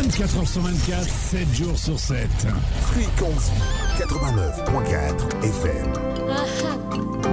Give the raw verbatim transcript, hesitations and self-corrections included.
vingt-quatre heures sur vingt-quatre, sept jours sur sept. Fréquence quatre-vingt-neuf point quatre F M. Ah, ah.